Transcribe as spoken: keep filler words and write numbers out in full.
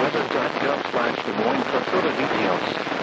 weather dot gov slash Des Moines for further details.